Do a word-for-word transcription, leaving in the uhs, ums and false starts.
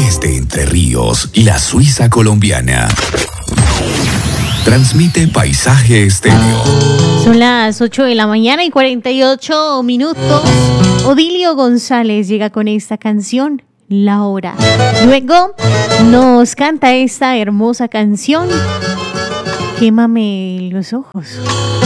Desde Entre Ríos, la Suiza colombiana. Transmite Paisaje Estéreo. Son las ocho de la mañana y cuarenta y ocho minutos. Odilio González llega con esta canción, La Hora. Luego nos canta esta hermosa canción, Quémame los ojos.